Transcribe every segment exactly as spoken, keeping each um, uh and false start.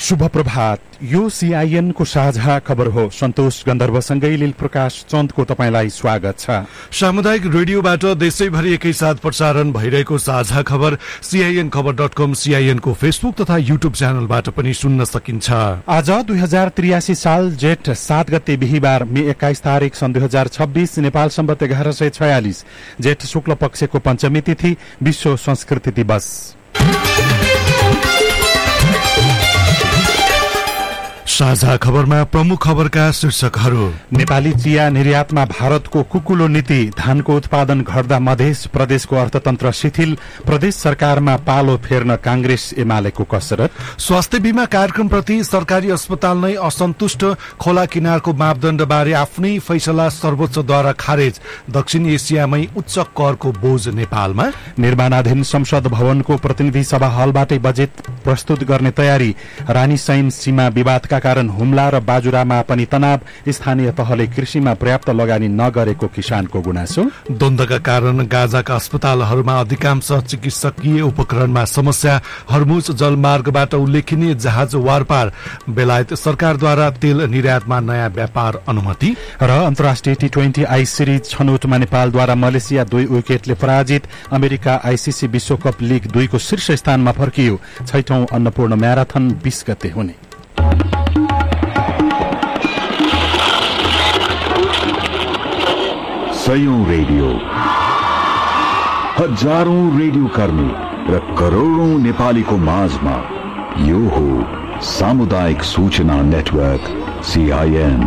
शुभ प्रभात। यो सीआईएन को साझा खबर हो। सन्तोष गन्धर्वसँगै लील प्रकाश चन्दको तपाईलाई स्वागत छ। सामुदायिक रेडियोबाट देशैभरि एकैसाथ प्रसारण भइरहेको साझा खबर सीआईएन खबर डट कम, सीआईएन को फेसबुक तथा युट्युब च्यानलबाट पनि सुन्न सकिन्छ। आज दुई हजार त्रियासी साल जेठ सात गते बिहिबार मे एक्काइस तारिक सन् दुई हजार छब्बीस नेपाल सम्बत एघार सय छयालिस जेठ शुक्ल पक्षको पञ्चमी तिथि विश्व संस्कृति दिवस। साझा खबरमा प्रमुख खबरका शीर्षकहरू। नेपाली चिया निर्यातमा भारतको कुकुलो नीति, धानको उत्पादन घट्दा मधेस प्रदेशको अर्थतन्त्र शिथिल, प्रदेश सरकारमा पालो फेर्न कांग्रेस एमालेको कसरत। स्वास्थ्य बीमा कार्यक्रमप्रति सरकारी अस्पताल नै असन्तुष्ट, खोला किनारको मापदण्डबारे आफ्नै फैसला सर्वोच्चद्वारा खारेज, दक्षिण एसियामै उच्च करको बोझ नेपालमा। निर्माणाधीन संसद भवनको प्रतिनिधि सभा हलबाटै बजेट प्रस्तुत गर्ने तयारी, रानी सैन सीमा विवादका कारण हुम्ला र बाजुरामा पनि तनाव, स्थानीय तहले कृषिमा पर्याप्त लगानी नगरेको किसानको गुनासो। द्वन्द्वका कारण गाजाका अस्पतालहरूमा अधिकांश चिकित्सकीय उपकरणमा समस्या, हर्मुज जलमार्गबाट उल्लेखनीय जहाज वारपार, बेलायत सरकारद्वारा तेल निर्यातमा नयाँ व्यापार अनुमति। र अन्तर्राष्ट्रिय T twenty I series छनौटमा नेपालद्वारा Malaysia दुई विकेटले पराजित, अमेरिका आईसीसी विश्वकप लीग दुईको शीर्ष स्थानमा फर्कियो। छैठौं अन्नपूर्ण म्याराथन बीस गते हुने। सयौं रेडियो, हजारौं रेडियो कर्मी र करोड़ौं नेपालीको माझमा यो हो सामुदायिक सूचना नेटवर्क सीआईएन।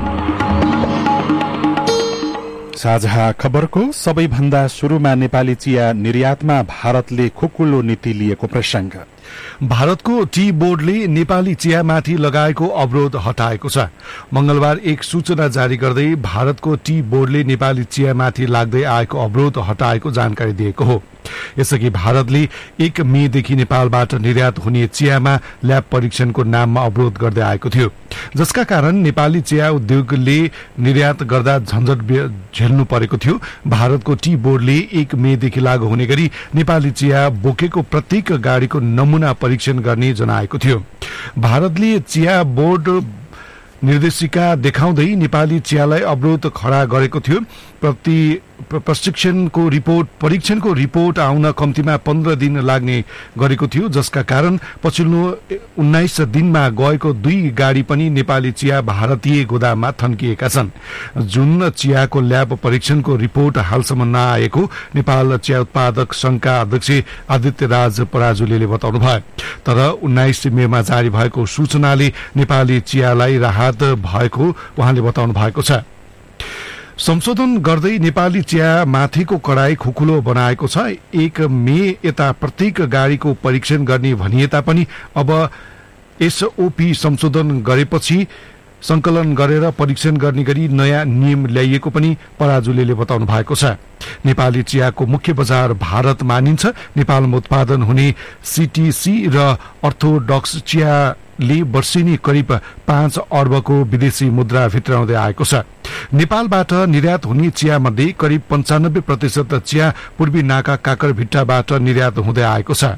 साझा खबरको सबैभन्दा शुरूमा नेपाली चिया निर्यातमा भारतले खुकुलो नीति लिएको प्रसंग। भारतको टी बोर्डले नेपाली चियामाथि लगाएको अवरोध हटाएको छ। मंगलबार एक सूचना जारी गर्दै भारतको टी बोर्डले नेपाली चियामाथि लाग्दै आएको अवरोध हटाएको जानकारी दिएको हो। यसअघि भारतले एक मेदेखि नेपालबाट निर्यात हुने चियामा ल्याब परीक्षणको नाममा अवरोध गर्दै आएको थियो, जसका कारण नेपाली चिया उद्योगले निर्यात गर्दा झन्झट झेल्नु परेको थियो। भारतको टी बोर्डले एक मेदेखि लागू हुने गरी नेपाली चिया बोकेको प्रत्येक गाड़ीको नमूना परीक्षण गर्ने जनाएको थियो। भारतले चिया बोर्ड निर्देशिका देखाउँदै नेपाली चियालाई अवरोध खड़ा गरेको थियो। प्रति प्रशिक्षणको रिपोर्ट परीक्षणको रिपोर्ट आउन कम्तीमा पन्ध्र दिन लाग्ने गरेको थियो, जसका कारण पछिल्लो उन्नाइस दिनमा गएको दुई गाड़ी पनि नेपाली चिया भारतीय गोदाममा थन्किएका छन्। जुन चियाको ल्याब परीक्षणको रिपोर्ट हालसम्म नआएको नेपाल चिया उत्पादक संघका अध्यक्ष आदित्य राज पराजुलीले बताउनुभयो। तर उन्नाइस मेमा जारी भएको सूचनाले नेपाली चियालाई राहत भएको उहाँले बताउनु भएको छ। संशोधन गर्दै नेपाली चिया माथिको कडाई खुकुलो बनाएको छ। एक मे यता प्रत्येक गाड़ीको परीक्षण गर्ने भनिए तापनि अब एसओपी संशोधन गरेपछि संकलन गरेर परीक्षण गर्ने गरी नयाँ नियम ल्याइएको पनि पराजुलीले बताउनु भएको छ। नेपाली चियाको मुख्य बजार भारत मानिन्छ। नेपालमा उत्पादन हुने सीटीसी र अर्थोडक्स चियाले वर्षेनी करिब पाँच अर्बको विदेशी मुद्रा भित्राउँदै आएको छ। नेपालबाट निर्यात हुने चिया मध्ये करिब पञ्चानब्बे प्रतिशत चिया पूर्वी नाका काकरभिट्टाबाट निर्यात हुँदै आएको छ।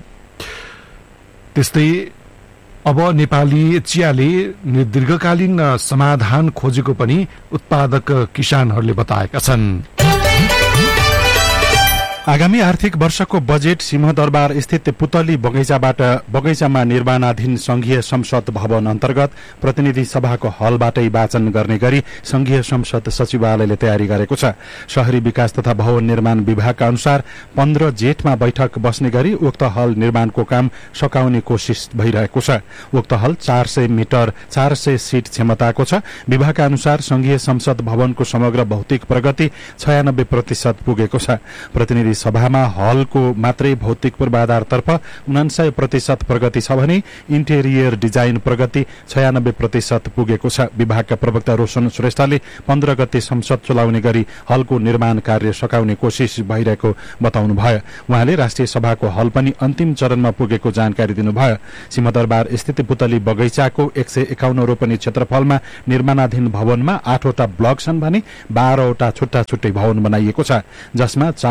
त्यस्तै अब नेपाली चियाले दीर्घकालीन समाधान खोजेको पनि उत्पादक किसानहरूले बताएका छन्। आगामी आर्थिक वर्षको बजेट सिंहदरबार स्थित पुतली बगैंचाबाट बगैंचामा निर्माणाधीन संघीय संसद भवन अन्तर्गत प्रतिनिधि सभाको हलबाटै वाचन गर्ने गरी संघीय संसद सचिवालयले तयारी गरेको छ। शहरी विकास तथा भवन निर्माण विभागका अनुसार पन्ध्र जेठमा बैठक बस्ने गरी उक्त हल निर्माणको काम सकाउने कोशिश भइरहेको छ। उक्त हल चार सय मिटर चार सय सीट क्षमताको छ। विभागका अनुसार संघीय संसद भवनको समग्र भौतिक प्रगति छयानब्बे प्रतिशत पुगेको छ। प्रतिनिधि सभामा हलको मात्रै भौतिक पूर्वाधारतर्फ उनान्सय प्रतिशत प्रगति छ भने इन्टेरियर डिजाइन प्रगति छयानब्बे प्रतिशत पुगेको छ। विभागका प्रवक्ता रोशन श्रेष्ठले पन्ध्र गते संसद चलाउने गरी हलको निर्माण कार्य सकाउने कोशिश भइरहेको बताउनुभयो। उहाँले राष्ट्रिय सभाको हल पनि अन्तिम चरणमा पुगेको जानकारी दिनुभयो। सिंहदरबार स्थित पुतली बगैंचाको एक सय एकाउन्न रोपनी क्षेत्रफलमा निर्माणाधीन भवनमा आठवटा ब्लक छन् भने बाह्रवटा छुट्टा छुट्टै भवन बनाइएको छ, जसमा चार सय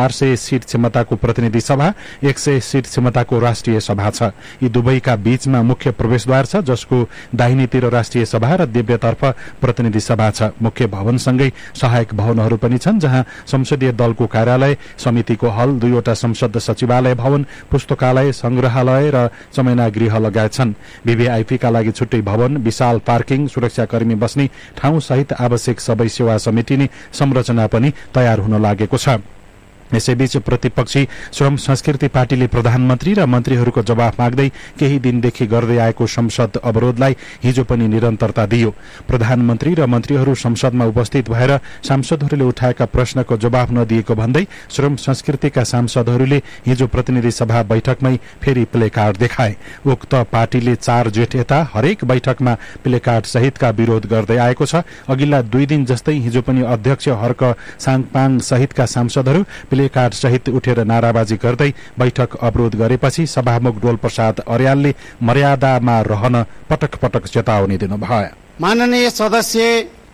सीट क्षमताको प्रतिनिधि सभा, एक सय सीट क्षमताको राष्ट्रिय सभा छ। यी दुवैका बीचमा मुख्य प्रवेशद्वार छ, जसको दाहिनेतिर राष्ट्रिय सभा र देब्रेतर्फ प्रतिनिधि सभा छ। मुख्य भवनसँगै सहायक भवनहरू पनि छन्, जहाँ संसदीय दलको कार्यालय, समितिको हल, दुईवटा संसद सचिवालय भवन, पुस्तकालय, संग्रहालय र चमेना गृह लगायत छन्। भीभीआईपीका लागि छुट्टै भवन, विशाल पार्किङ, सुरक्षाकर्मी बस्ने ठाउँ सहित आवश्यक सबै सेवा समेटिने संरचना पनि तयार हुन लागेको छ। यसैबीच प्रतिपक्षी श्रम संस्कृति पार्टीले प्रधानमन्त्री र मन्त्रीहरूको जवाफ माग्दै केही दिनदेखि गर्दै आएको संसद अवरोधलाई हिजो पनि निरन्तरता दियो। प्रधानमन्त्री र मन्त्रीहरू संसदमा उपस्थित भएर सांसदहरूले उठाएका प्रश्नको जवाफ नदिएको भन्दै श्रम संस्कृतिका सांसदहरूले हिजो प्रतिनिधि सभा बैठकमै फेरि प्लेकार्ड देखाए। उक्त पार्टीले चार जेठ यता हरेक बैठकमा प्लेकार्ड सहितका विरोध गर्दै आएको छ। अघिल्ला दुई दिन जस्तै हिजो पनि अध्यक्ष हर्क साङपाङ सहितका सांसदहरू प्लेकार्ड सहित उठेर नाराबाजी गर्दै बैठक अवरोध गरेपछि सभामुख डोलप्रसाद अर्यालले मर्यादामा रहन पटक पटक चेतावनी दिनुभयो। माननीय सदस्य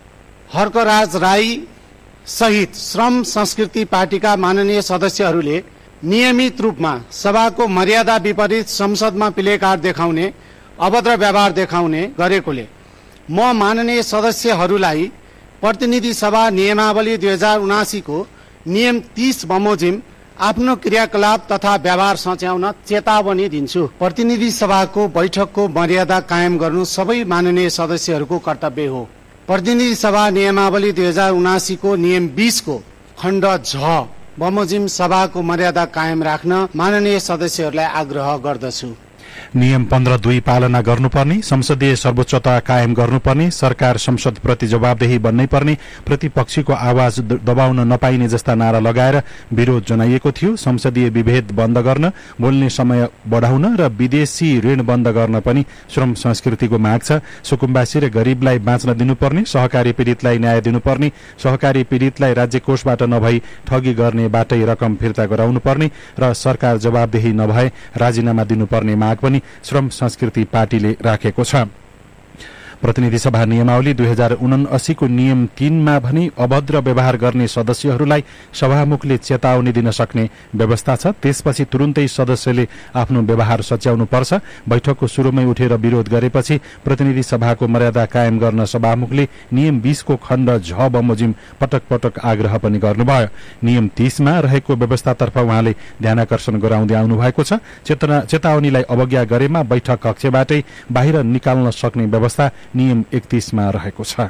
हर्कराज राई सहित श्रम संस्कृति पार्टीका माननीय सदस्यहरूले नियमित रूपमा सभाको मर्यादा विपरीत संसदमा प्लेकार्ड देखाउने, अभद्र व्यवहार देखाउने गरेकोले म माननीय सदस्यहरूलाई प्रतिनिधि सभा नियमावली दुई हजार उनासीको नियम तीस बमोजिम आफ्नो क्रियाकलाप तथा व्यवहार सच्याउन चेतावनी दिन्छु। प्रतिनिधि सभाको बैठकको मर्यादा कायम गर्नु सबै माननीय सदस्यहरूको कर्तव्य हो। प्रतिनिधि सभा नियमावली दुई हजार उनासीको नियम बीसको खण्ड झ बमोजिम सभाको मर्यादा कायम राख्न माननीय सदस्यहरूलाई आग्रह गर्दछु। नियम पन्ध्र दुई पालना गर्नुपर्ने, संसदीय सर्वोच्चता कायम गर्नुपर्ने, सरकार संसदप्रति जवाबदेही बन्नै पर्ने, प्रतिपक्षीको आवाज दबाउन नपाइने जस्ता नारा लगाएर विरोध जनाइएको थियो। संसदीय विभेद बन्द गर्न, बोल्ने समय बढ़ाउन र विदेशी ऋण बन्द गर्न पनि श्रम संस्कृतिको माग छ। सुकुम्बासी र गरीबलाई बाँच्न दिनुपर्ने, सहकारी पीड़ितलाई न्याय दिनुपर्ने, सहकारी पीड़ितलाई राज्य कोषबाट नभई ठगी गर्नेबाटै रकम फिर्ता गराउनुपर्ने र सरकार जवाबदेही नभए राजीनामा दिनुपर्ने माग पनि श्रम संस्कृति पार्टीले राखेको छ। प्रतिनिधि सभा नियमावली दुई हजार उनासीको नियम तीनमा भने अभद्र व्यवहार गर्ने सदस्यहरूलाई सभामुखले चेतावनी दिन सक्ने व्यवस्था छ। त्यसपछि तुरुन्तै सदस्यले आफ्नो व्यवहार सच्याउनु पर्छ। बैठकको सुरुमै उठेर विरोध गरेपछि प्रतिनिधि सभाको मर्यादा कायम गर्न सभामुखले नियम बीसको खण्ड झ बमोजिम पटक पटक आग्रह पनि गर्नुभयो। नियम तीसमा रहेको व्यवस्थातर्फ उहाँले ध्यानाकर्षण गराउँदै आउनु भएको छ। चेतना चेतावनीलाई अवज्ञा गरेमा बैठक कक्षबाटै बाहिर निकाल्न सक्ने व्यवस्था नियम एकतीसमा रहेको छ।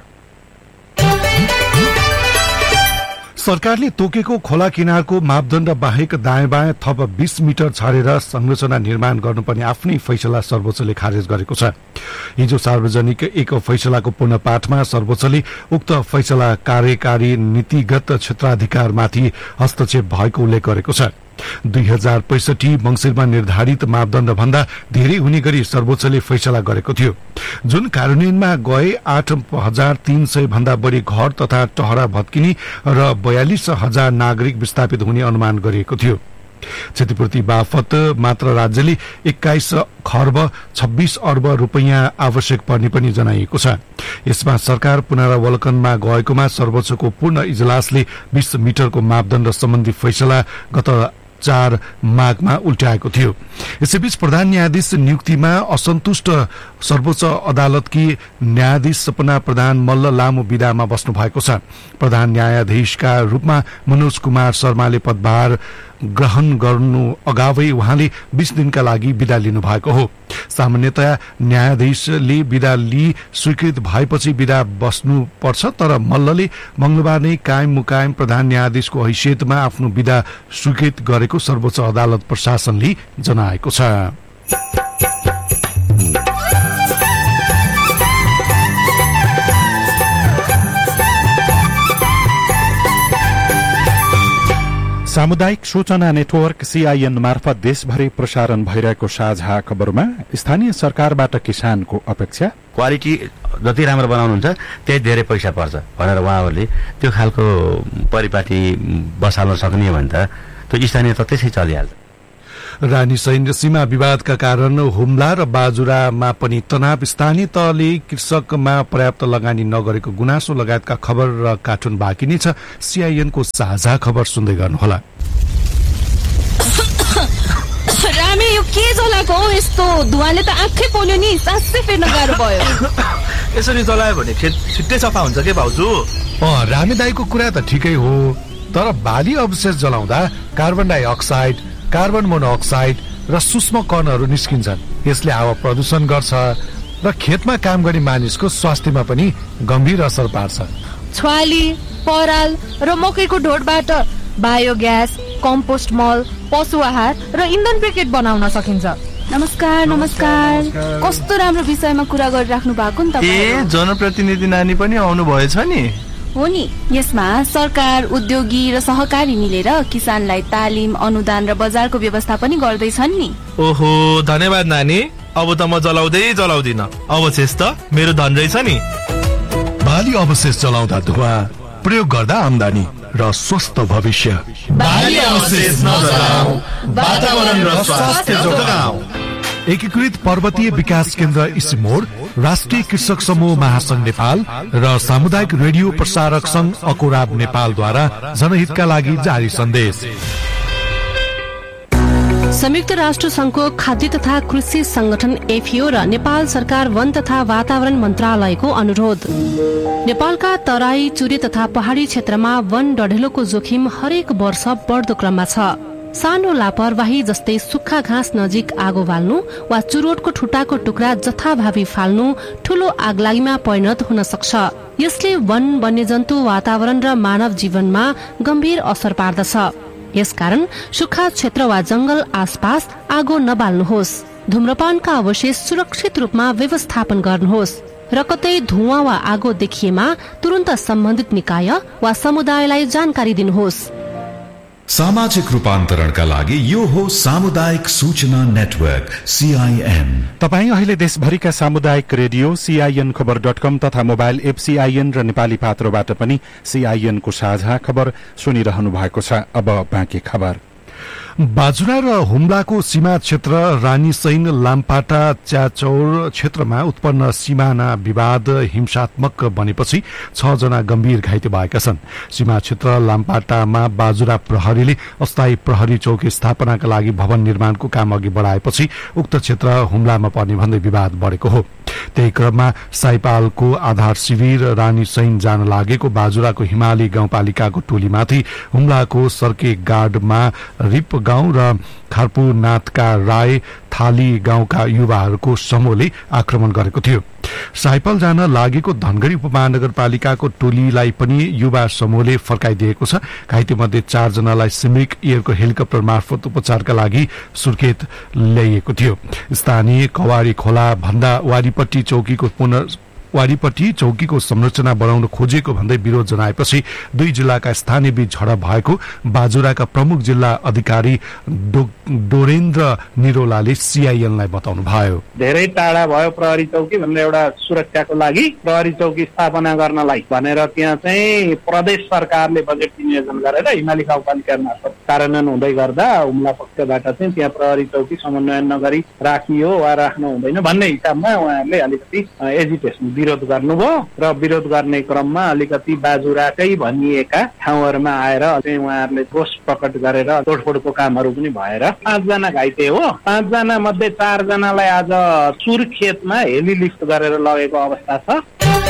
सरकारले तोकेको खोला किनारको मापदण्ड बाहेक दायाँ बायाँ थप बीस मिटर छाडेर संरचना निर्माण गर्नुपर्ने आफ्नै फैसला सर्वोच्चले खारेज गरेको छ। हिजो सार्वजनिक एक फैसलाको पूर्णपाठमा सर्वोच्चले उक्त फैसला कार्यकारी नीतिगत क्षेत्राधिकारमाथि हस्तक्षेप भएको उल्लेख गरेको छ। दुई हजार पैंसठी मंसिरमा निर्धारित मापदण्ड भन्दा धेरै हुने गरी सर्वोच्चले फैसला गरेको थियो, जुन कार्यान्वयनमा गए आठ हजार तीन सय भन्दा बढी घर तथा टहरा भत्किने र बयालिस हजार नागरिक विस्थापित हुने अनुमान गरिएको थियो। क्षतिपूर्ति बापत मात्र राज्यले एक्काइस खर्ब छब्बीस अर्ब रूपियाँ आवश्यक पर्ने पनि जनाइएको छ। यसमा सरकार पुनरावलोकनमा गएकोमा सर्वोच्चको पूर्ण इजलासले बीस मिटरको मापदण्ड सम्बन्धी फैसला गत चार माघमा उल्टाएको थियो। यसैबीच प्रधान न्यायाधीश नियुक्तिमा असन्तुष्ट सर्वोच्च अदालतकी न्यायाधीश सपना प्रधान मल्ल लामो विदामा बस्नु भएको छ। प्रधान न्यायाधीशका रूपमा मनोज कुमार शर्माले पदभार ग्रहण गर्नु अगावै उहाँले बीस दिनका लागि विदा लिनु भएको हो। सामान्यतया न्यायाधीशले विदा लिई स्वीकृत भएपछि विदा बस्नु पर्छ, तर मल्लले मंगलबार नै कायम मुकायम प्रधान न्यायाधीशको हैसियतमा आफ्नो विदा स्वीकृत गरेको सर्वोच्च अदालत प्रशासनले जनाएको छ। सामुदायिक सूचना नेटवर्क सीआईएन मार्फत देशभरि प्रसारण भइरहेको साझा खबरमा स्थानीय सरकारबाट किसानको अपेक्षा, क्वालिटी जति राम्रो बनाउनुहुन्छ त्यही धेरै पैसा पर्छ भनेर उहाँहरूले त्यो खालको परिपाटी बसाल्न सक्ने भने त त्यो स्थानीय त त्यसै चलिहाल्छ। रानी सैन्य सीमा विवादका कारण हुम्ला र बाजुरामा पनि तनाव, स्थानीय तहले कृषकमा पर्याप्त लगानी नगरेको गुनासो लगायतका खबर र कार्टुन बाँकी नै छ। सीआईएनको साझा खबर सुन्दै गर्नुहोला। के जलाएको हो यस्तो धुवाले त आँखै पोल्यो नि सासै फेर्न गाह्रो भयो यसरी जलायो भने खेत छिट्टै सफा हुन्छ के भाउजू अँ रामे दाईको कुरा त ठिकै हो तर बाली अवशेष जलाउँदा कार्बन डाइअक्साइड कार्बन मोनोअक्साइड र सूक्ष्म कणहरू निस्किन्छन् यसले हावा प्रदूषण गर्छ र खेतमा काम गर्ने मानिसको स्वास्थ्यमा पनि गम्भीर असर पार्छ छ्वाली पराल र मकैको ढोडबाट बायोग्यास कम्पोस्ट मल पशु आहार र इन्धन ब्रिकेट बनाउन सकिन्छ नमस्कार नमस्कार कस्तो राम्रो विषयमा कुरा गरिराख्नु भएको नि तपाईँ ए जनप्रतिनिधि नानी पनि आउनु भएछ नि हो नि यसमा सरकार उद्योगी र सहकारी मिलेर किसानलाई तालिम अनुदान र बजारको व्यवस्था पनि गर्दैछन् नि ओहो धन्यवाद नानी अब त म जलाउँदै जलाउँदिन अवशेष त मेरो धन रहेछ नि बाली अवशेष जलाउँदा धुवा प्रयोग गर्दा आम्दानी र स्वस्थ भविष्य बाली अवशेष नजलाऊ वातावरण र स्वास्थ्य जोगाऊ एकीकृत पर्वतीय विकास केन्द्र इसिमोड राष्ट्रिय कृषक समूह महासंघ नेपाल र सामुदायिक रेडियो प्रसारक संघ अकोराब नेपालद्वारा जनहितका लागि जारी सन्देश संयुक्त राष्ट्र संघको खाद्य तथा कृषि संगठन एफएओ र नेपाल सरकार वन तथा वातावरण मन्त्रालयको अनुरोध नेपालका तराई चुरे तथा पहाड़ी क्षेत्रमा वन डढेलोको जोखिम हरेक वर्ष बढ्दो क्रममा छ सानो लापरवाही जस्तै सुक्खा घाँस नजिक आगो बाल्नु वा चुरोटको ठुटाको टुक्रा जथाभावी फाल्नु ठूलो आगलागीमा परिणत हुन सक्छ यसले वन वन्यजन्तु वातावरण र मानव जीवनमा गम्भीर असर पार्दछ यसकारण सुक्खा क्षेत्र वा जंगल आसपास आगो नबाल्नुहोस् धूम्रपानका अवशेष सुरक्षित रूपमा व्यवस्थापन गर्नुहोस् र कतै धुवाँ वा आगो देखिएमा तुरन्त सम्बन्धित निकाय वा समुदायलाई जानकारी दिनुहोस् सामाजिक रूपान्तरणका लागि यो हो सामुदायिक सूचना नेटवर्क सीआईएन तपाईँ अहिले देशभरिका सामुदायिक रेडियो सीआईएन खबर डट कम तथा मोबाइल एप सीआईएन र नेपाली पात्रोबाट पनि सीआईएन को साझा खबर सुनिरहनु भएको छ अब बाँकी खबर बाजुरा र हुम्लाको सीमा क्षेत्र रानीसैन लामपाटा च्याचौर क्षेत्रमा उत्पन्न सीमाना विवाद हिंसात्मक बनेपछि छ जना गम्भीर घाइते भएका छन् सीमा क्षेत्र लामपाटामा बाजुरा प्रहरीले अस्थायी प्रहरी चौकी स्थापनाका लागि भवन निर्माणको काम अघि बढाएपछि उक्त क्षेत्र हुम्लामा पर्ने भन्दै विवाद बढेको हो त्यही क्रममा साइपालको आधार शिविर रानीसैन जान लागेको बाजुराको हिमाली गाउँपालिकाको टोलीमाथि हुम्लाको सर्के गार्डमा रिप गाउँ र खारपुनाथका राय थाली गाउँका युवाहरूको समूहले आक्रमण गरेको थियो साइपल जान लागेको धनगढ़ी उपमहानगरपालिकाको टोलीलाई पनि युवा समूहले फर्काइदिएको छ घाइते मध्ये चार जनालाई सिमिक एयरको हेलिकप्टर मार्फत उपचारका लागि सुर्खेत ल्याइएको थियो स्थानीय कवारी खोला भन्दा वारीपट्टी चौकीको पुनः वारीपट्टी चौकीको संरचना बनाउन खोजेको भन्दै विरोध जनाएपछि दुई जिल्लाका स्थानीय बीच झडप भएको बाजुराका प्रमुख जिल्ला अधिकारी डो, डोरेन्द्र निरोलाले सीआईएनलाई बताउनु भयो धेरै टाढा भयो प्रहरी चौकी भनेर एउटा सुरक्षाको लागि प्रहरी चौकी स्थापना गर्नलाई भनेर त्यहाँ चाहिँ प्रदेश सरकारले बजेट विनियोजन गरेर हिमाली गाउँपालिका मार्फत कार्यान्वयन हुँदै गर्दा हुम्ला पक्षबाट चाहिँ त्यहाँ प्रहरी चौकी समन्वयन नगरी राखियो वा राख्नु हुँदैन भन्ने हिसाबमा उहाँहरूले अलिकति एजिटेसन विरोध गर्नुभयो र विरोध गर्ने क्रममा अलिकति बाजुराकै भनिएका ठाउँहरूमा आएर चाहिँ उहाँहरूले रोष प्रकट गरेर तोडफोडको कामहरू पनि भएर पाँचजना घाइते हो पाँचजना मध्ये चारजनालाई आज सुर्खेतमा हेली लिफ्ट गरेर लगेको अवस्था छ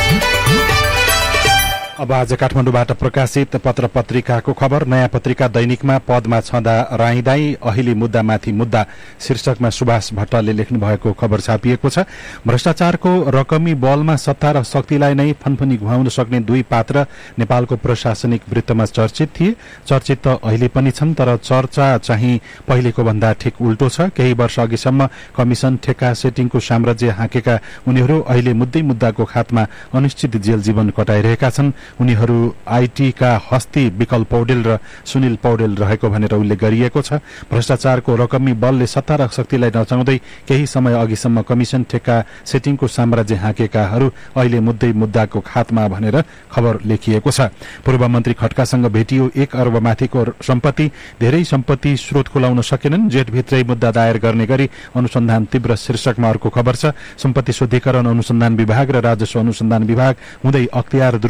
अब आज काठमाडौँबाट प्रकाशित पत्र पत्रिकाको खबर नयाँ पत्रिका दैनिकमा पदमा छँदा राईदाई अहिले मुद्दामाथि मुद्दा शीर्षकमा सुभाष भट्टले लेख्नु भएको खबर छापिएको छ भ्रष्टाचारको रकमी बलमा सत्ता र शक्तिलाई नै फनफनी घुमाउन सक्ने दुई पात्र नेपालको प्रशासनिक वृत्तमा चर्चित थिए चर्चित त अहिले पनि छन् तर चर्चा चाहिँ पहिलेको भन्दा ठिक उल्टो छ केही वर्ष अघिसम्म कमिशन ठेक्का सेटिङको साम्राज्य हाँकेका उनीहरू अहिले मुद्दै मुद्दाको खातमा अनिश्चित जेल जीवन कटाइरहेका छन् उनीहरू आईटीका हस्ती विकल पौडेल र सुनिल पौडेल रहेको भनेर उल्लेख गरिएको छ भ्रष्टाचारको रकमी बलले सत्ता र शक्तिलाई नचाउँदै केही समय अघिसम्म कमिशन ठेक्का सेटिङको साम्राज्य हाँकेकाहरू अहिले मुद्दै मुद्दाको खातमा भनेर खबर लेखिएको छ पूर्व मन्त्री खड्कासँग भेटियो एक अर्ब माथिको सम्पत्ति धेरै सम्पत्ति स्रोत खुलाउन सकेनन् जेठभित्रै मुद्दा दायर गर्ने गरी अनुसन्धान तीव्र शीर्षकमा अर्को खबर छ सम्पत्ति शुद्धिकरण अनुसन्धान विभाग र राजस्व अनुसन्धान विभाग हुँदै अख्तियार दुरूपयोग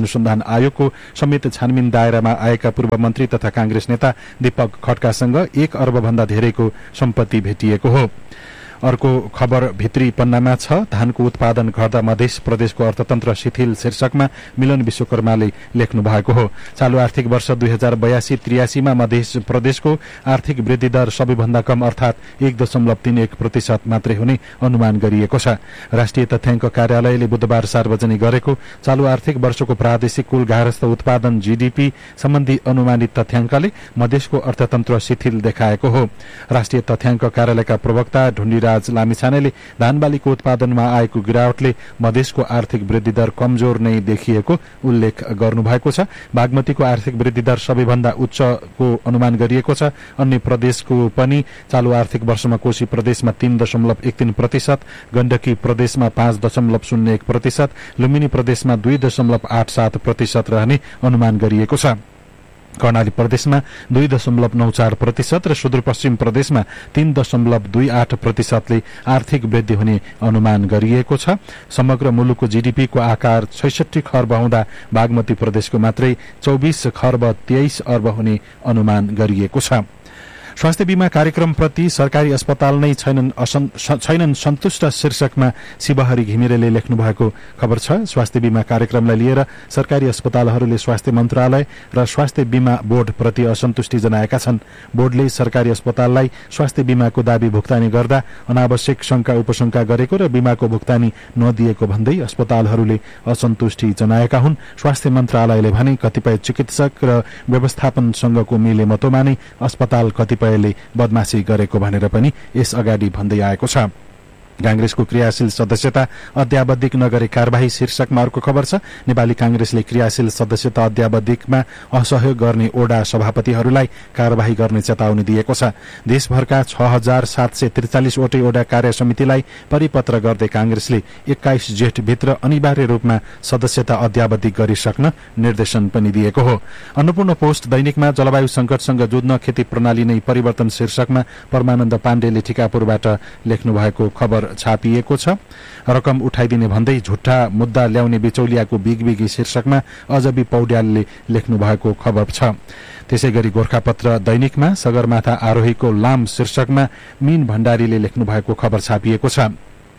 अनुसन्धान आयोगको संयुक्त छानबिन दायरामा आएका पूर्व मन्त्री तथा कांग्रेस नेता दीपक खड्कासँग एक अर्ब भन्दा धेरैको सम्पत्ति भेटिएको हो। अर्को खबर भित्री पन्नामा छ। धानको उत्पादन घट्दा मध्य प्रदेशको अर्थतन्त्र शिथिल शीर्षकमा मिलन विश्वकर्माले लेख्नु भएको हो। चालू आर्थिक वर्ष दुई हजार बयासी त्रियासीमा मध्य प्रदेशको आर्थिक वृद्धि दर सबैभन्दा कम अर्थात एक दशमलव तीन एक प्रतिशत मात्रै हुने अनुमान गरिएको छ। राष्ट्रिय तथ्याङ्क कार्यालयले बुधबार सार्वजनिक गरेको चालू आर्थिक वर्षको प्रादेशिक कुल गार्हस्थ उत्पादन जीडीपी सम्बन्धी अनुमानित तथ्याङ्कले मधेसको अर्थतन्त्र शिथिल देखाएको हो। राष्ट्रिय तथ्याङ्क कार्यालयका प्रवक्ता ढुण्डी राज लामिछानेले धान बालीको उत्पादनमा आएको गिरावटले मधेसको आर्थिक वृद्धि दर कमजोर नै देखिएको उल्लेख गर्नुभएको छ। बागमतीको आर्थिक वृद्धि दर सबैभन्दा उच्चको अनुमान गरिएको छ। अन्य प्रदेशको पनि चालू आर्थिक वर्षमा कोशी प्रदेशमा तीन दशमलव एक तीन प्रतिशत, गण्डकी प्रदेशमा पाँच दशमलव शून्य एक प्रतिशत, लुम्बिनी प्रदेशमा दुई दशमलव आठ सात प्रतिशत रहने अनुमान गरिएको छ। कर्णाली प्रदेशमा दुई दशमलव नौ चार प्रतिशत र सुदूरपश्चिम प्रदेशमा तीन दशमलव दुई आठ प्रतिशतले आर्थिक वृद्धि हुने अनुमान गरिएको छ। समग्र मुलुकको जीडीपीको आकार छैसठी खर्ब हुँदा बागमती प्रदेशको मात्रै चौबिस खर्ब तेइस अर्ब हुने अनुमान गरिएको छ। स्वास्थ्य बीमा कार्यक्रमप्रति सरकारी अस्पताल नै छैनन् छैनन् सन्तुष्ट शीर्षकमा शिवहरि घिमिरेले लेख्नु भएको खबर छ। स्वास्थ्य बीमा कार्यक्रमलाई लिएर सरकारी अस्पतालहरूले स्वास्थ्य मन्त्रालय र स्वास्थ्य बीमा बोर्ड प्रति असन्तुष्टि जनाएका छन्। बोर्डले सरकारी अस्पताललाई स्वास्थ्य बीमाको दावी भुक्तानी गर्दा अनावश्यक शंका उपशंका गरेको र बीमाको भुक्तानी नदिएको भन्दै अस्पतालहरूले असन्तुष्टि जनाएका हुन्। स्वास्थ्य मन्त्रालयले भने कतिपय चिकित्सक र व्यवस्थापनसँगको मिलेमतोमा नै अस्पताल कतिपय बदमाशी गरेको भनेर पनि यस अगाडि भन्दै आएको छ। कांग्रेसको क्रियाशील सदस्यता अध्यावधिक नगरे कार्यवाही शीर्षकमा अर्को खबर छ। नेपाली कांग्रेसले क्रियाशील सदस्यता अध्यावधिकमा असहयोग गर्ने ओडा सभापतिहरूलाई कार्यवाही गर्ने चेतावनी दिएको छ। देशभरका छ हजार सात सय त्रिचालिस वटै ओडा कार्य समितिलाई परिपत्र गर्दै कांग्रेसले एक्काइस जेठभित्र अनिवार्य रूपमा सदस्यता अध्यावधिक गरिसक्न निर्देशन पनि दिएको हो। अन्नपूर्ण पोस्ट दैनिकमा जलवायु संकटसँग जुझ्न खेती प्रणाली नै परिवर्तन शीर्षकमा परमानन्द पाण्डेले टिकापुरबाट लेख्नु भएको खबर छापिएको छ। रकम उठाइदिने भन्दै झुट्टा मुद्दा ल्याउने बिचौलियाको बिगबिगी शीर्षकमा अजबी पौड्यालले लेख्नु भएको खबर छ। त्यसैगरी गोरखापत्र दैनिकमा सगरमाथा आरोहीको लाम शीर्षकमा मीन भण्डारीले लेख्नु भएको खबर छापिएको छ।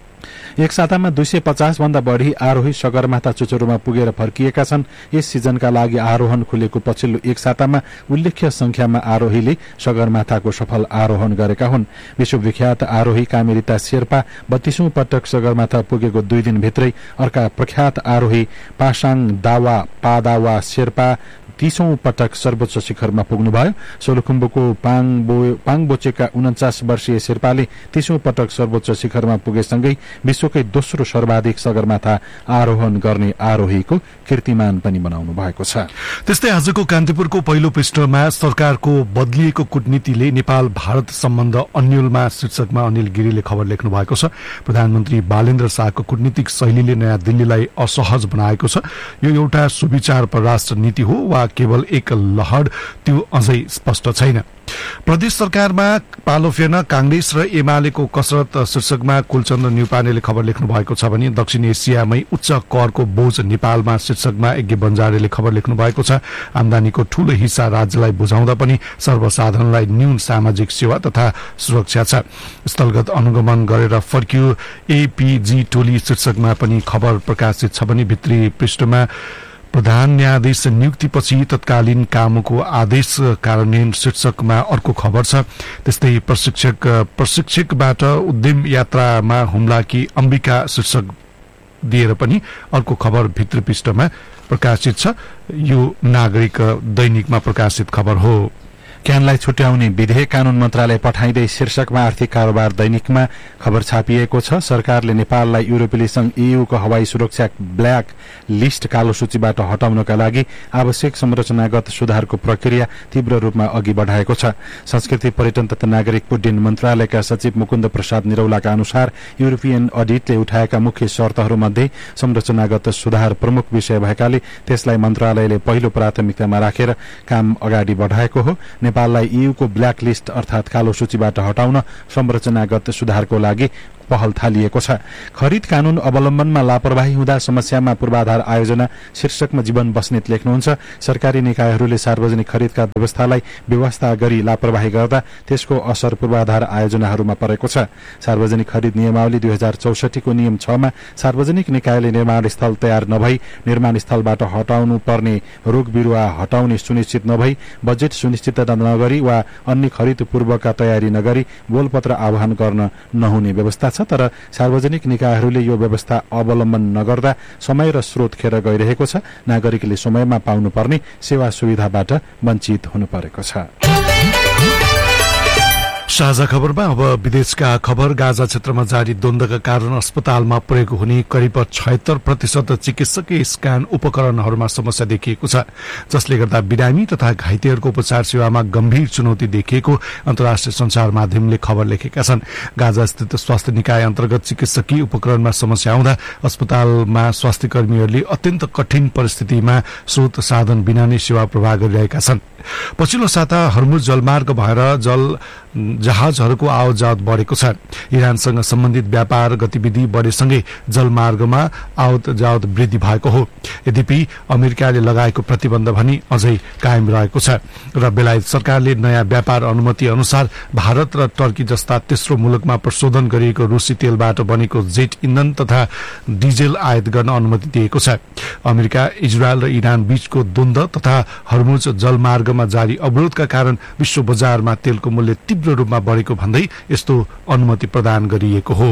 एक सातामा दुई सय पचास भन्दा बढ़ी आरोही सगरमाथा चुचुरोमा पुगेर फर्किएका छन्। यस सिजनका लागि आरोहण खुलेको पछिल्लो एक सातामा उल्लेख्य संख्यामा आरोहीले सगरमाथाको सफल आरोहण गरेका हुन्। विश्वविख्यात आरोही कामेरिता शेर्पा बत्तीसौं पटक सगरमाथा पुगेको दुई दिनभित्रै अर्का प्रख्यात आरोही पासाङ दावा पादावा शेर्पा तीसौं पटक सर्वोच्च शिखरमा पुग्नुभयो। सोलुखुम्बुको पाङबोचेका उन्चास वर्षीय शेर्पाले तीसौं पटक सर्वोच्च शिखरमा पुगेसँगै विश्वकै दोस्रो सर्वाधिक सगरमाथा आरोहण गर्ने आरोहीको कीर्तिमान पनि बनाउनु भएको छ। त्यस्तै आजको कान्तिपुरको पहिलो पृष्ठमा सरकारको बदलिएको कूटनीतिले नेपाल भारत सम्बन्ध अन्यलमा शीर्षकमा अनिल गिरीले खबर लेख्नु भएको छ। प्रधानमन्त्री बालेन्द्र शाहको कूटनीतिक शैलीले नयाँ दिल्लीलाई असहज बनाएको छ। यो एउटा सुविचार परराष्ट्र नीति हो वा केवल एक लहर, त्यो अझै स्पष्ट छैन। प्रदेश सरकारमा पालो फेर्न कांग्रेस र एमालेको कसरत शीर्षकमा कुलचन्द्र न्युपानेले खबर लेख्नु भएको छ भने दक्षिण एसियामै उच्च करको बोझ नेपालमा शीर्षकमा यज्ञ बन्जारेले खबर लेख्नु भएको छ। आमदानीको ठूलो हिस्सा राज्यलाई बुझाउँदा पनि सर्वसाधारणलाई न्यून सामाजिक सेवा तथा सुरक्षा छ। स्थलगत अनुगमन गरेर फर्कियो एपीजी टोली शीर्षकमा पनि खबर प्रकाशित छ भने भित्री पृष्ठमा प्रधान न्यायाधीश नियुक्तिपछि तत्कालीन कामको आदेश कार्यान्वयन शीर्षकमा अर्को खबर छ। त्यस्तै प्रशिक्षक प्रशिक्षकबाट उद्यम यात्रामा हुम्ला कि अम्बिका शीर्षक दिएर पनि अर्को खबर भित्री पृष्ठमा प्रकाशित छ। यो नागरिक दैनिकमा प्रकाशित खबर हो। क्यानलाई छुट्याउने विधेयक कानून मन्त्रालय पठाइँदै शीर्षकमा आर्थिक कारोबार दैनिकमा खबर छापिएको छ। सरकारले नेपाललाई युरोपेली संघ ईयूको हवाई सुरक्षा ब्ल्याक लिस्ट कालो सूचीबाट हटाउनका लागि आवश्यक संरचनागत सुधारको प्रक्रिया तीव्र रूपमा अघि बढ़ाएको छ। संस्कृति पर्यटन तथा नागरिक उड्डयन मन्त्रालयका सचिव मुकुन्द प्रसाद निरौलाका अनुसार युरोपियन अडिटले उठाएका मुख्य शर्तहरूमध्ये संरचनागत सुधार प्रमुख विषय भएकाले त्यसलाई मन्त्रालयले पहिलो प्राथमिकतामा राखेर काम अगाडि बढ़ाएको हो। नेपाललाई ईयूको ब्ल्याक लिस्ट अर्थात कालो सूचीबाट हटाउन संरचनागत सुधारको लागि पहल थालिएको छ। खरिद कानून अवलम्बनमा लापरवाही हुँदा समस्यामा पूर्वाधार आयोजना शीर्षकमा जीवन बस्नेत लेख्नुहुन्छ। सरकारी निकायहरूले सार्वजनिक खरिदका व्यवस्थालाई व्यवस्था गरी लापरवाही गर्दा त्यसको असर पूर्वाधार आयोजनाहरूमा परेको छ। सार्वजनिक खरिद नियमावली दुई हजार चौसठीको नियम छमा सार्वजनिक निकायले निर्माण स्थल तयार नभई निर्माण स्थलबाट हटाउनु पर्ने रुख बिरुवा हटाउने सुनिश्चित नभई बजेट सुनिश्चित नगरी वा अन्य खरिद पूर्वका तयारी नगरी बोलपत्र आह्वान गर्न नहुने व्यवस्था छ। तर सार्वजनिक निकायहरूले यो व्यवस्था अवलम्बन नगर्दा समय र स्रोत खेर गइरहेको छ। नागरिकले समयमा पाउनुपर्ने सेवा सुविधाबाट वञ्चित हुनु परेको छ। साझा खबरमा अब विदेशका खबर। गाजा क्षेत्रमा जारी द्वन्द्वका कारण अस्पतालमा प्रयोग हुने करिब छयत्तर प्रतिशत चिकित्सकीय स्क्यान उपकरणहरूमा समस्या देखिएको छ, जसले गर्दा बिरामी तथा घाइतेहरूको उपचार सेवामा गम्भीर चुनौती देखिएको अन्तर्राष्ट्रिय संचार माध्यमले खबर लेखेका छन्। गाजा स्थित स्वास्थ्य निकाय अन्तर्गत चिकित्सकीय उपकरणमा समस्या आउँदा अस्पतालमा स्वास्थ्य कर्मीहरूले अत्यन्त कठिन परिस्थितिमा स्रोत साधन बिना नै सेवा प्रवाह गरिरहेका छन्। पछिल्लो साता हर्मुज जलमार्ग भएर जल जहाजहरूको आवत जावत बढेको छ। इरानसँग सम्बन्धित व्यापार गतिविधि बढेसँगै जलमार्गमा आवत जावत वृद्धि भएको हो। यद्यपि अमेरिकाले लगाएको प्रतिबन्ध भने अझै कायम रहेको छ र बेलायत सरकारले नयाँ व्यापार अनुमति अनुसार भारत र टर्की जस्ता तेस्रो मुलुकमा प्रशोधन गरिएको रूसी तेलबाट बनेको जेट इन्धन तथा डिजेल आयात गर्न अनुमति दिएको छ। अमेरिका, इजरायल र इरान बीचको द्वन्द्व तथा हर्मुज जलमार्गमा जारी अवरोधका कारण विश्व बजारमा तेलको मूल्य तीव्र रूपमा बढेको भन्दै यस्तो अनुमति प्रदान गरिएको हो।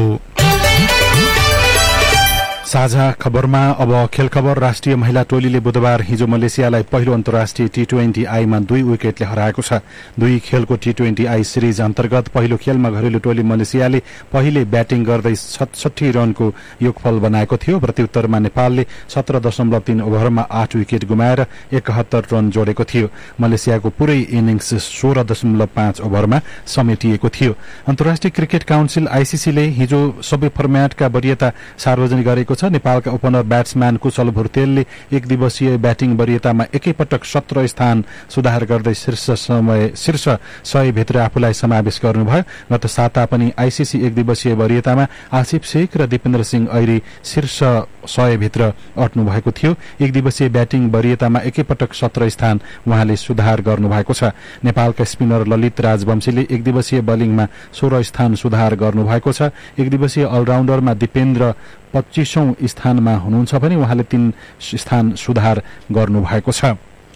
साझा खबरमा अब खेल खबर। राष्ट्रिय महिला टोलीले बुधबार हिजो मलेसियालाई पहिलो अन्तर्राष्ट्रिय टी ट्वेन्टी आईमा दुई विकेटले हराएको छ। दुई खेलको टी ट्वेन्टी आई सिरिज अन्तर्गत पहिलो खेलमा घरेलु टोली मलेसियाले पहिले ब्याटिङ गर्दै सतसठी रनको योगफल बनाएको थियो। प्रत्युत्तरमा नेपालले सत्र दशमलव तीन ओभरमा आठ विकेट गुमाएर एकहत्तर रन जोडेको थियो। मलेसियाको पुरै इनिङ्स सोह्र दशमलव पाँच ओभरमा समेटिएको थियो। अन्तर्राष्ट्रिय क्रिकेट काउन्सिल आईसीसीले हिजो सबै फर्म्याटका वरियता सार्वजनिक गरेको छ। नेपालका ओपनर ब्याट्सम्यान कुशल भुर्तेलले एक दिवसीय ब्याटिङ वरियतामा एकैपटक सत्र स्थान सुधार गर्दै शीर्ष समय शीर्ष सय भित्र आफूलाई समावेश गर्नुभयो। गत साता पनि आईसीसी एक दिवसीय वरियतामा आसिफ शेख र दिपेन्द्र सिंह ऐरी शीर्ष सय भित्र अट्नु भएको थियो। एक दिवसीय ब्याटिङ वरियतामा एकैपटक सत्र स्थान उहाँले सुधार गर्नुभएको छ। नेपालका स्पिनर ललित राजवंशीले एक दिवसीय बलिङमा सोह्र स्थान सुधार गर्नुभएको छ। एक दिवसीय अलराउन्डरमा दिपेन्द्र पच्चीसौं स्थानमा हुनुहुन्छ भने उहाँले तीन स्थान सुधार गर्नुभएको छ।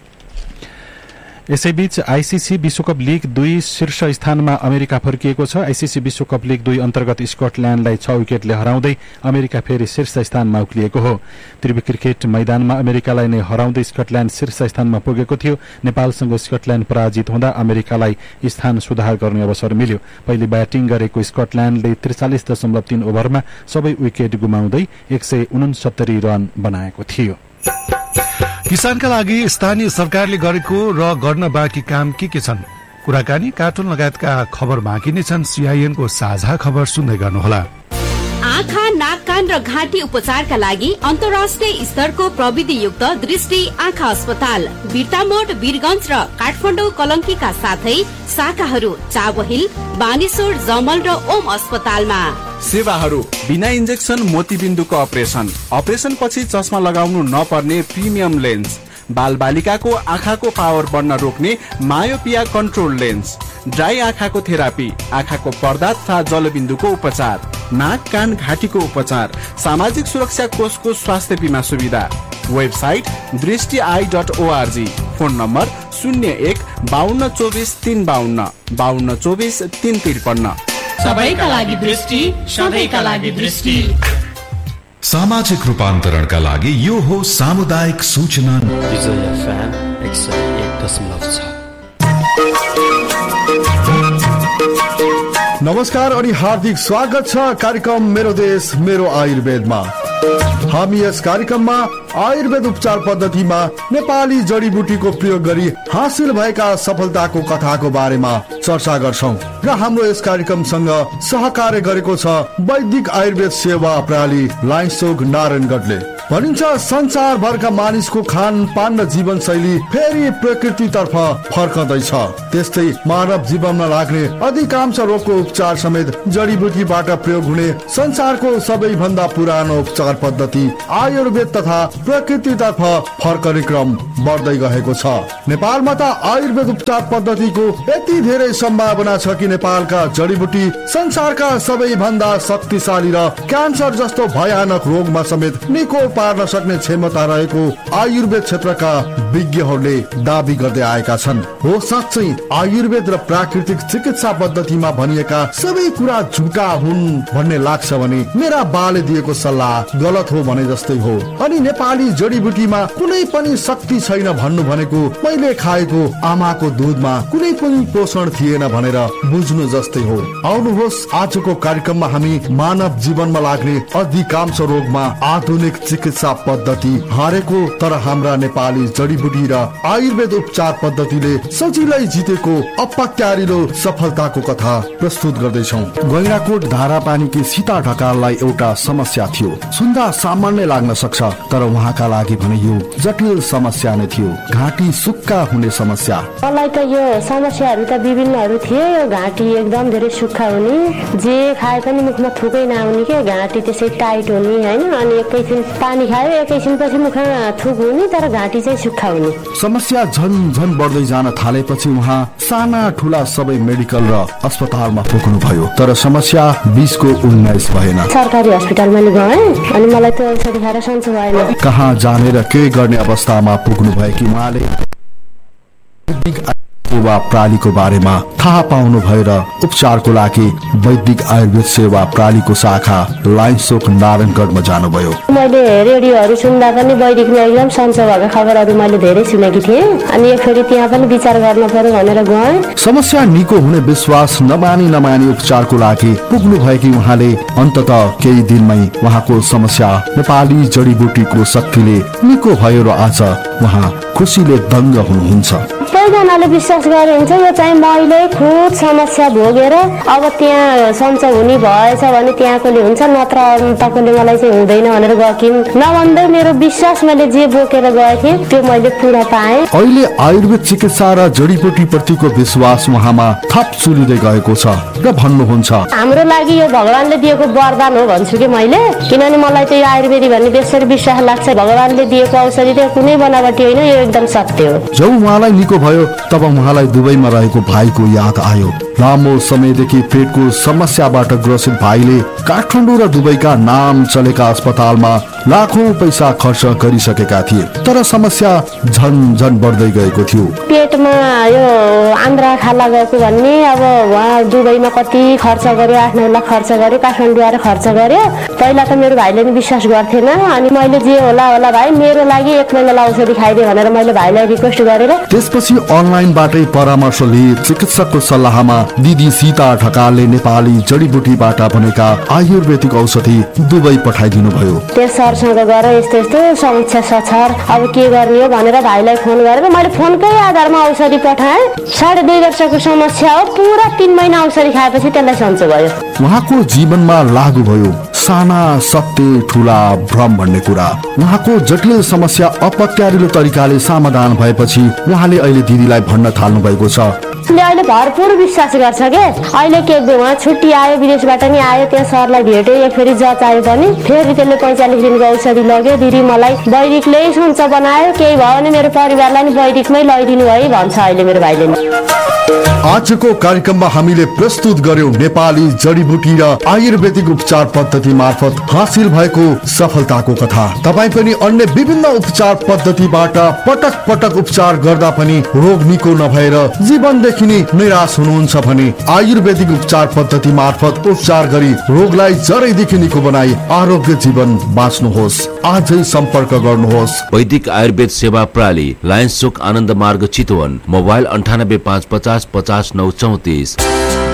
यसैबीच आईसीसी विश्वकप लीग दुई शीर्ष स्थानमा अमेरिका फर्किएको छ। आईसीसी विश्वकप लीग दुई अन्तर्गत स्कटल्याण्डलाई छ विकेटले हराउँदै अमेरिका फेरि शीर्ष स्थानमा उक्लिएको हो। त्रिवी क्रिकेट मैदानमा अमेरिकालाई नै हराउँदै स्कटल्याण्ड शीर्ष स्थानमा पुगेको थियो। नेपालसँग स्कटल्याण्ड पराजित हुँदा अमेरिकालाई स्थान सुधार गर्ने अवसर मिल्यो। पहिले ब्याटिङ गरेको स्कटल्याण्डले त्रिचालिस दशमलव तीन ओभरमा सबै विकेट गुमाउँदै एक सय उनसत्तरी रन बनाएको थियो। किसानका लागि स्थानीय सरकारले गरेको र गर्न बाँकी काम के के छन्? कुराकानी, कार्टुन लगायतका खबर बाँकी नै छन्। सीआईएनको साझा खबर सुन्दै गर्नुहोला। आँखा, नाक, कान र घाँटी उपचारका लागि अन्तर्राष्ट्रिय स्तरको प्रविधियुक्त दृष्टि आँखा अस्पताल बिर्तामोड, वीरगञ्ज र काठमाडौँ कलङ्कीका साथै शाखाहरू चावहिल, बानेश्वर, जमल र ओम अस्पतालमा। सेवाहरू बिना इन्जेक्सन मोतीबिन्दुको अपरेसन, अपरेसन पछि चस्मा लगाउनु नपर्ने प्रिमियम लेन्स, बाल बालिकाको आँखाको पावर बढ्न रोक्ने मायोपिया कन्ट्रोल लेन्स, ड्राई आँखाको थेरापी, आँखाको पर्दा तथा जलबिन्दुको उपचार, नाक, कान, घाँटीको उपचार, सामाजिक सुरक्षा कोषको स्वास्थ्य बिमा सुविधा। वेबसाइट दृष्टि I dot ORG. Phone number शून्य एक बाहन्न चौबिस तीन बाहन्न बाहन्न चौबिस तीन त्रिपन्न। सबैका लागि दृष्टि, सधैँका लागि दृष्टि। सामाजिक रूपान्तरणका लागि यो हो सामुदायिक सूचना। नमस्कार अनि हार्दिक स्वागत छ कार्यक्रम मेरो देश मेरो आयुर्वेदमा। हामी यस कार्यक्रममा आयुर्वेद उपचार पद्धतिमा नेपाली जडीबुटीको प्रयोग गरी हासिल भएका सफलताको कथाको बारेमा चर्चा गर्छौं र हाम्रो यस कार्यक्रमसँग सहकार्य गरेको छ वैदिक आयुर्वेद सेवा प्रणाली लाइन्सचोक नारायणगढले। भनिन्छ संसारभरका मानिसको खान पान र जीवनशैली फेरि प्रकृतितर्फ फर्कदैछ। त्यस्तै मानव जीवनमा लाग्ने अधिकांश रोगको उपचार समेत जडीबुटीबाट प्रयोग हुने संसारको सबैभन्दा पुरानो उपचार पद्धति आयुर्वेद तथा प्रकृतितर्फ फर्कने क्रम बढ्दै गएको छ। नेपालमा त आयुर्वेद उपचार पद्धतिको यति धेरै सम्भावना छ कि नेपालका जडीबुटी संसारका सबैभन्दा शक्तिशाली र क्यान्सर जस्तो भयानक रोगमा समेत निको पार्न सक्ने क्षमता रहेको आयुर्वेद क्षेत्रका विज्ञहरूले दाबी गर्दै आएका छन्। हो साँच्चै आयुर्वेद र प्राकृतिक चिकित्सा पद्धतिमा भनिएका सबै कुरा झुटा हुन् भन्ने लाग्छ भने मेरा बाले दिएको सल्लाह गलत हो भने जस्तै हो। अनि नेपाली जडीबुटीमा कुनै पनि शक्ति छैन भन्नु भनेको मैले खाएको आमाको दुधमा कुनै पनि पोषण थिएन भनेर बुझ्नु जस्तै हो। आउनुहोस् आजको कार्यक्रममा हामी मानव जीवनमा लाग्ने अधिकांश रोगमा आधुनिक चिकित्सा पद्धति हारेको तर हाम्रा नेपाली जडीबुटी र आयुर्वेद उपचार पद्धतिले सजिलै जितेको अपत्यारिलो सफलताको कथा प्रस्तुत गर्दैछौँ। गैंडाकोट धारापानीकी सीता ढकाललाई एउटा समस्या थियो। सुन्दा सामान्य लाग्न सक्छ तर उहाँका लागि भने यो जटिल समस्या नै थियो। घाँटी सुक्खा हुने समस्या। मलाई त यो समस्याहरू त विभिन्नहरू थिए। यो घाँटी एकदम धेरै सुक्खा हुने, जे खाए पनि मुखमा थुकै नआउने के, घाँटी त्यसै टाइट हुने हैन, अनि एकैछिन पानी खायो एकैछिन पछि मुखमा थुक हुने तर घाँटी चाहिँ सुक्खा हुने। समस्या झन झन बढ्दै जान थालेपछि उहाँ साना ठुला सबै मेडिकल र अस्पतालमा पुग्नु भयो तर समस्या बिसको उन्नाइस भएन। सरकारी अस्पतालमा गएँ अनि मलाई त औषधि खाएर सन्चो भएन। कहाँ जाने र के गर्ने अवस्थामा पुग्नु भयो कि उहाँले सेवा प्रणालीको बारेमा थाहा पाउनु भयो र उपचारको लागि वैदिक आयुर्वेद सेवा प्रणालीको शाखा लाइन्सचोक नारायणगढमा जानुभयो। मैले रेडियोहरू सुन्दा पनि वैदिकमा एकदम सन्चो भएको खबरहरू मैले धेरै सुनेकी थिएँ अनि एकचोटि त्यहाँ पनि विचार गर्न पर्यो भनेर गएँ। समस्या निको हुने विश्वास नमानी नमानी उपचारको लागि पुग्नु भएकी उहाँले अन्ततः केही दिनमै उहाँको समस्या नेपाली जडीबुटीको शक्तिले निको भयो र आज उहाँ खुसीले दङ्ग हुनुहुन्छ। सबैजनाले विश्वास गरे हुन्छ यो चाहिँ मैले खुद समस्या भोगेर अब त्यहाँ सन्चो हुने भएछ भने त्यहाँकोले हुन्छ नत्र तपाईँले मलाई चाहिँ हुँदैन भनेर गएकिन् नभन्दै मेरो विश्वास मैले जे बोकेर गएँ त्यो मैले पुरा पाएँ। अहिले आयुर्वेद चिकित्सा र जडीबुटी प्रतिको विश्वास उहाँमा थप चुलिँदै गएको छ र भन्नुहुन्छ हाम्रो लागि यो भगवानले दिएको वरदान हो भन्छु कि मैले, किनभने मलाई त यो आयुर्वेदी भन्ने बेसरी विश्वास लाग्छ। भगवानले दिएको औषधि त कुनै बनावटी होइन, यो एकदम सत्य हो। जब उहाँलाई निको भयो तब उहाँलाई दुबईमा रहेको भाइको याद आयो। लामो समयदेखि पेटको समस्याबाट ग्रसित भाइले काठमाडौँ र दुबईका नाम चलेका अस्पतालमा लाखौं पैसा खर्च गरिसकेका थिए तर समस्या झन झन बढ्दै गएको थियो। पेटमा यो आन्द्रा खाला गएको भन्ने अब उहाँ दुबईमा कति खर्च गर्यो, आठ नौ लाख खर्च गर्यो, काठमाडौँ आएर खर्च गर्यो। पहिला त मेरो भाइले नि विश्वास गर्थेन अनि मैले जे होला होला भाइ मेरो लागि एक महिना औषधि खाइदिए भनेर मैले भाइलाई रिक्वेस्ट गरेर त्यसपछि अनलाइनबाटै परामर्श लिए चिकित्सकको सल्लाहमा दिदी सीता ढकालले नेपाली जडीबुटीबाट बनेका आयुर्वेदिक औषधि दुबई पठाइदिनु भयो। त्यस सरसँग गएर यस्तो यस्तो समस्या छ सर अब के गर्ने हो भनेर भाइलाई फोन गरेर मैले फोनकै आधारमा औषधि पठाएँ। साढे दुई वर्षको समस्या हो, पुरा तीन महिना औषधि खाएपछि त्यसलाई सन्चो भयो। उहाँको जीवनमा लागू भयो साना सत्य ठुला भ्रम भन्ने कुरा। उहाँको जटिल समस्या अपत्यारिलो तरिकाले समाधान भएपछि उहाँले अहिले दिदीलाई भन्न थाल्नु भएको छ। अहिले भरपुर विश्वास गर्छ के अहिले के उहाँ छुट्टी आयो विदेशबाट नि आयो, त्यहाँ सरलाई भेट्यो, एक फेरि जच आयो पनि फेरि त्यसले पैँचालिस दिनको औषधि लग्यो। दिदी मलाई वैदिकले सन्चो बनायो, केही भयो भने मेरो परिवारलाई नि वैदिकमै लैदिनु है भन्छ अहिले मेरो भाइले। आजको कार्यक्रममा हामीले प्रस्तुत गर्यौं नेपाली जडीबुटी र आयुर्वेदिक उपचार पद्धति मार्फत हासिल भएको सफलताको कथा। तपाई पनि अन्य विभिन्न उपचार पद्धतिबाट पटक पटक उपचार गर्दा पनि रोग निको नभएर जीवनदेखि नै निराश हुनुहुन्छ भने आयुर्वेदिक उपचार पद्धति मार्फत उपचार गरी रोगलाई जरैदेखि निको बनाई आरोग्य जीवन बाँच्नुहोस्। आजै सम्पर्क गर्नुहोस्। वैदिक आयुर्वेद सेवा प्रणाली लायन्स चोक आनन्द मार्ग चितवन, मोबाइल अन्ठानब्बे पाँच पचास पचास नौ चौतिस।